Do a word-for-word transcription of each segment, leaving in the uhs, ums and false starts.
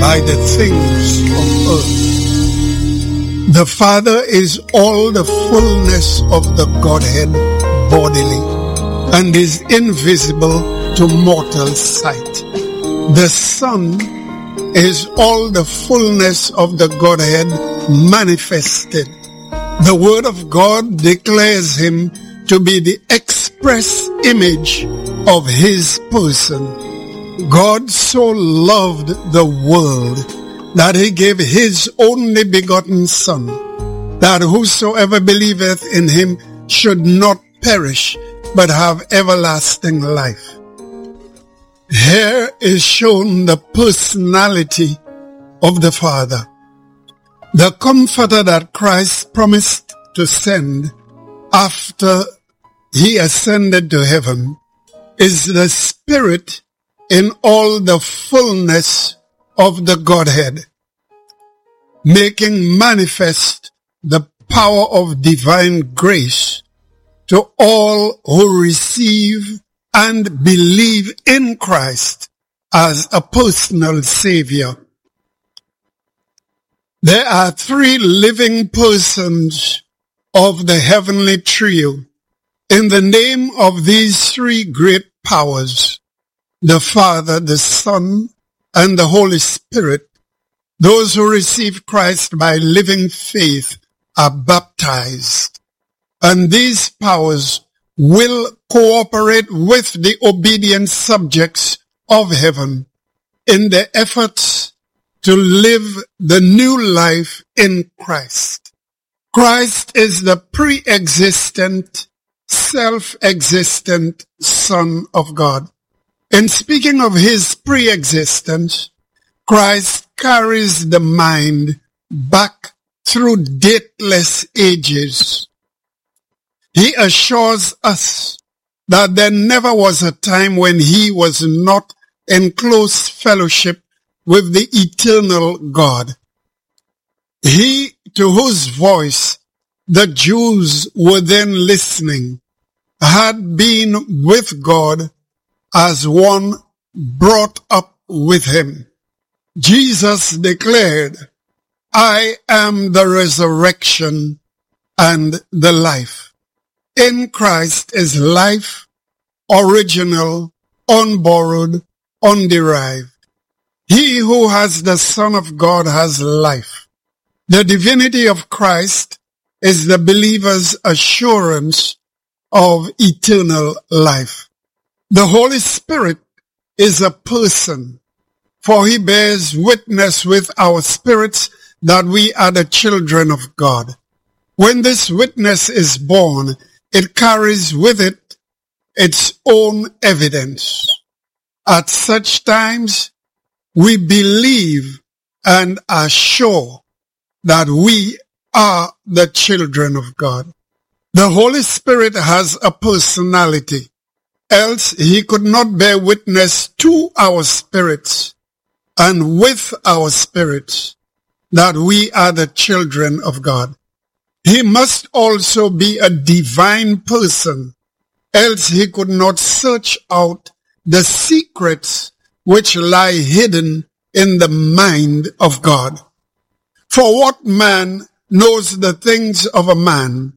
by the things of earth. The Father is all the fullness of the Godhead bodily, and is invisible to mortal sight. The Son is all the fullness of the Godhead manifested. The Word of God declares him to be the express image of his person. God so loved the world that he gave his only begotten Son, that whosoever believeth in him should not perish, but have everlasting life. Here is shown the personality of the Father. The Comforter that Christ promised to send after he ascended to heaven is the Spirit in all the fullness of the Godhead, making manifest the power of divine grace to all who receive and believe in Christ as a personal Savior. There are three living persons of the heavenly trio. In the name of these three great powers, the Father, the Son, and the Holy Spirit, those who receive Christ by living faith are baptized. And these powers will cooperate with the obedient subjects of heaven in their efforts to live the new life in Christ. Christ is the pre-existent, self-existent Son of God. In speaking of his pre-existence, Christ carries the mind back through dateless ages. He assures us that there never was a time when he was not in close fellowship with the eternal God. He to whose voice the Jews were then listening had been with God as one brought up with him. Jesus declared, I am the resurrection and the life. In Christ is life, original, unborrowed, underived. He who has the Son of God has life. The divinity of Christ is the believer's assurance of eternal life. The Holy Spirit is a person, for he bears witness with our spirits that we are the children of God. When this witness is born, it carries with it its own evidence. At such times, we believe and are sure that we are the children of God. The Holy Spirit has a personality, else he could not bear witness to our spirits and with our spirits that we are the children of God. He must also be a divine person, else he could not search out the secrets which lie hidden in the mind of God. For what man knows the things of a man,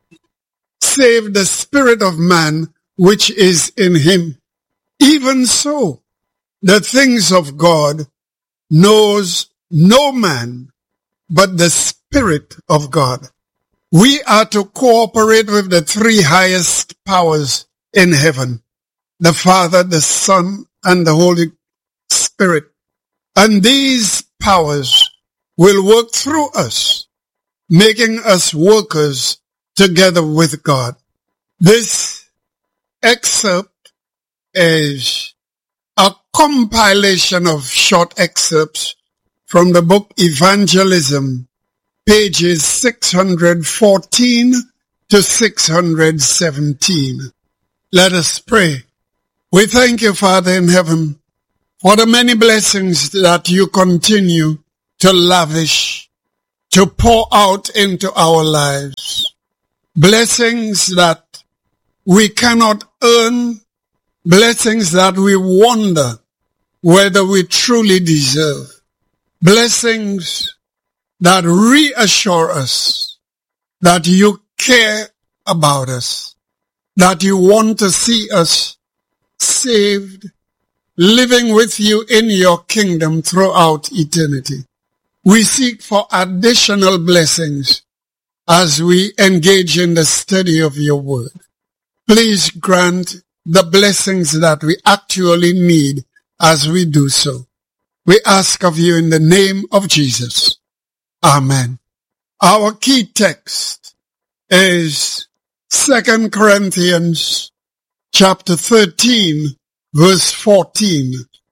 save the spirit of man which is in him? Even so, the things of God knows no man but the Spirit of God. We are to cooperate with the three highest powers in heaven, the Father, the Son, and the Holy Spirit. And these powers will work through us, making us workers together with God. This excerpt is a compilation of short excerpts from the book Evangelism, pages six hundred fourteen to six hundred seventeen. Let us pray. We thank you, Father in heaven, for the many blessings that you continue to lavish, to pour out into our lives. Blessings that we cannot earn, blessings that we wonder whether we truly deserve. blessings that reassure us that you care about us, that you want to see us saved, living with you in your kingdom throughout eternity. We seek for additional blessings as we engage in the study of your word. Please grant the blessings that we actually need as we do so. We ask of you in the name of Jesus. Amen. Our key text is Second Corinthians chapter thirteen, verse fourteen.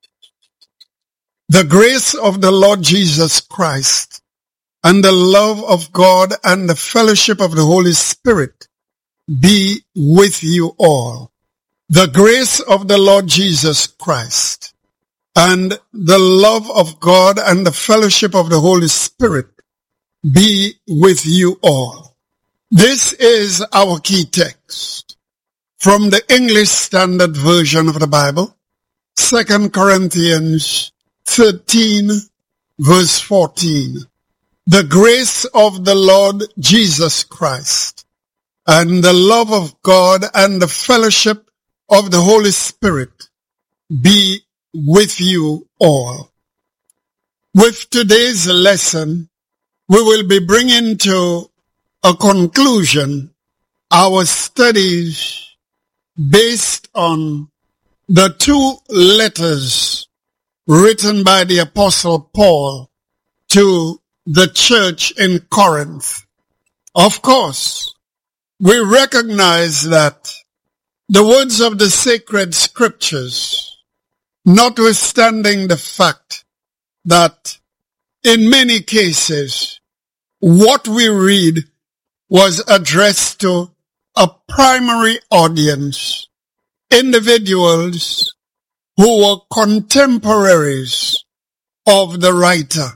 The grace of the Lord Jesus Christ and the love of God and the fellowship of the Holy Spirit be with you all. The grace of the Lord Jesus Christ and the love of God and the fellowship of the Holy Spirit be with you all. This is our key text from the English Standard Version of the Bible, Second Corinthians thirteen, verse fourteen. The grace of the Lord Jesus Christ and the love of God and the fellowship of the Holy Spirit be with you all. With today's lesson, we will be bringing to a conclusion our studies based on the two letters written by the Apostle Paul to the church in Corinth. Of course, we recognize that the words of the sacred scriptures, notwithstanding the fact that in many cases what we read was addressed to a primary audience, individuals who were contemporaries of the writer.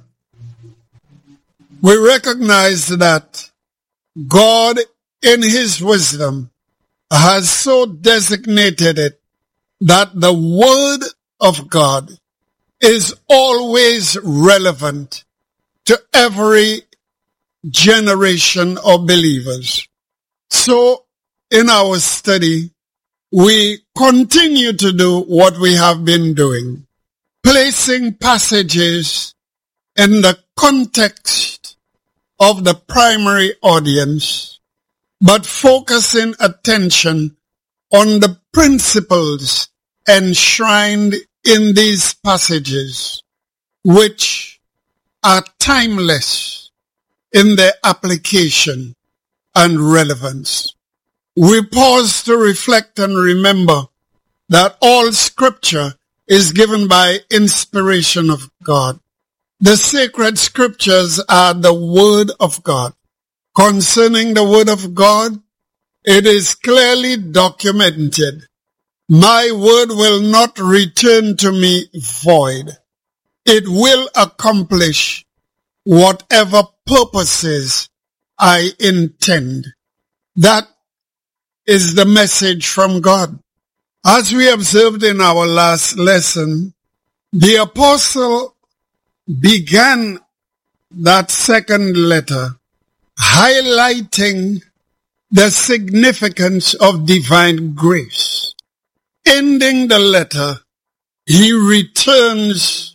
We recognize that God, in his wisdom, has so designated it that the word of God is always relevant to every generation of believers. So, in our study, we continue to do what we have been doing, placing passages in the context of the primary audience, but focusing attention on the principles enshrined in these passages, which are timeless in their application and relevance. We pause to reflect and remember that all scripture is given by inspiration of God. The sacred scriptures are the word of God. Concerning the word of God, it is clearly documented. My word will not return to me void. It will accomplish whatever purposes I intend. That is the message from God. As we observed in our last lesson, the apostle began that second letter highlighting the significance of divine grace. Ending the letter, he returns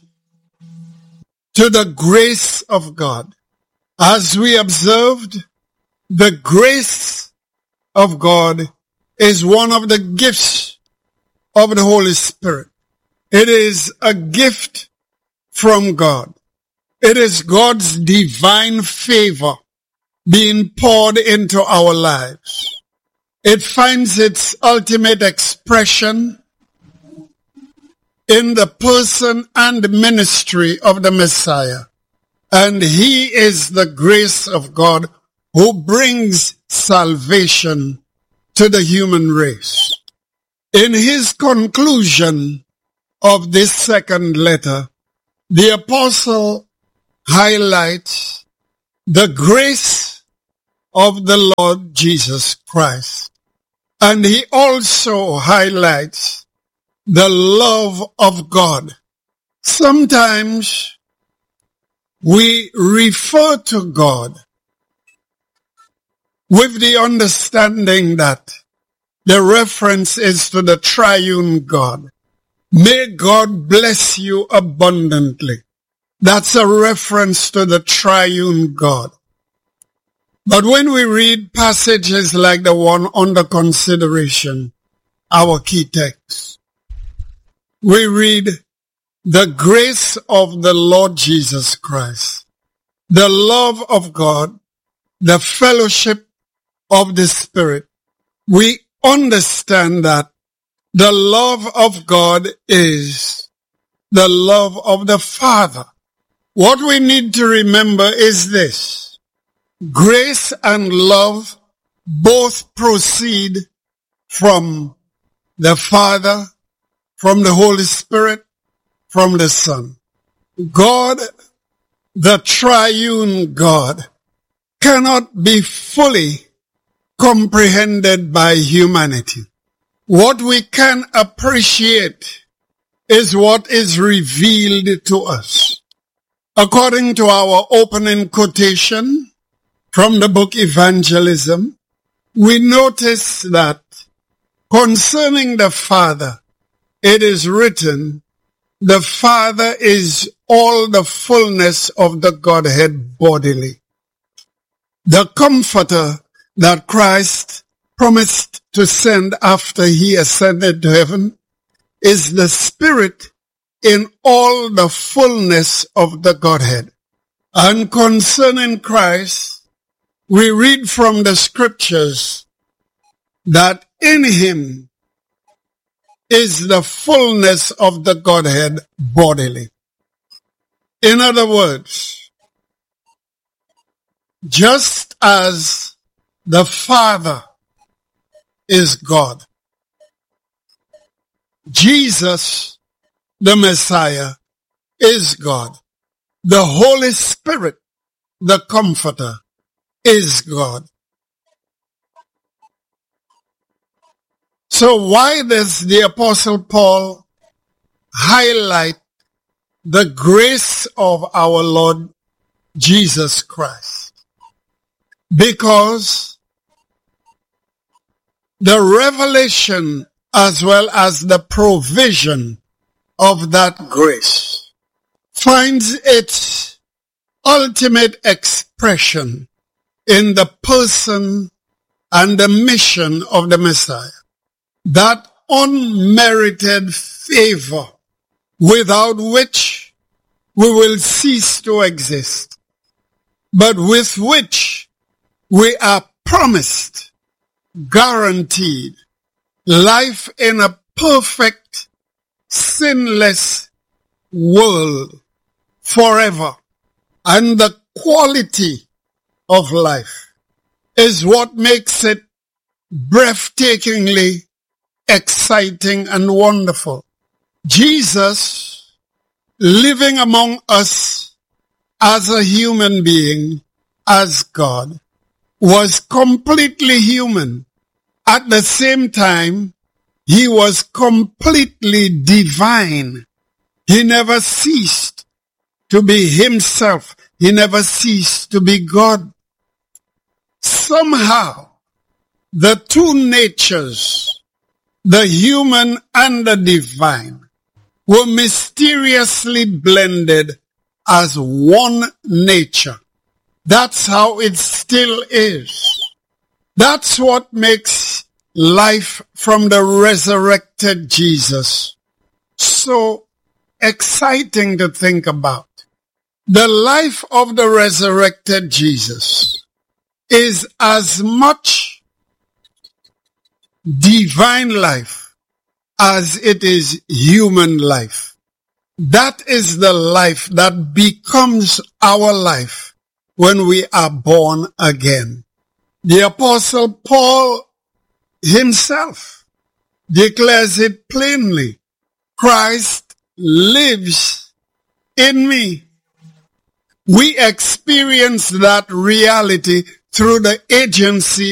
to the grace of God. As we observed, the grace of God is one of the gifts of the Holy Spirit. It is a gift from God. It is God's divine favor being poured into our lives. It finds its ultimate expression in the person and ministry of the Messiah. And he is the grace of God who brings salvation to the human race. In his conclusion of this second letter, the apostle highlights the grace of the Lord Jesus Christ. And he also highlights the love of God. Sometimes we refer to God with the understanding that the reference is to the triune God. May God bless you abundantly. That's a reference to the triune God. But when we read passages like the one under consideration, our key text, we read the grace of the Lord Jesus Christ, the love of God, the fellowship of the Spirit. We understand that the love of God is the love of the Father. What we need to remember is this: grace and love both proceed from the Father, from the Holy Spirit, from the Son. God, the triune God, cannot be fully comprehended by humanity. What we can appreciate is what is revealed to us. According to our opening quotation from the book Evangelism, we notice that concerning the Father, it is written, the Father is all the fullness of the Godhead bodily. The Comforter that Christ promised to send after he ascended to heaven is the Spirit in all the fullness of the Godhead. And concerning Christ, we read from the scriptures that in him is the fullness of the Godhead bodily. In other words, just as the Father is God, Jesus, the Messiah, is God. The Holy Spirit, the Comforter, is God. So why does the Apostle Paul highlight the grace of our Lord Jesus Christ? Because the revelation as well as the provision of that grace finds its ultimate expression in the person and the mission of the Messiah. That unmerited favor without which we will cease to exist, but with which we are promised, guaranteed, life in a perfect, sinless world forever. And the quality of life is what makes it breathtakingly exciting and wonderful. Jesus, living among us as a human being, as God, was completely human. At the same time, he was completely divine. He never ceased to be himself. He never ceased to be God. Somehow, the two natures, the human and the divine, were mysteriously blended as one nature. That's how it still is. That's what makes life from the resurrected Jesus so exciting to think about. The life of the resurrected Jesus is as much divine life as it is human life. That is the life that becomes our life when we are born again. The Apostle Paul himself declares it plainly. Christ lives in me. We experience that reality through the agency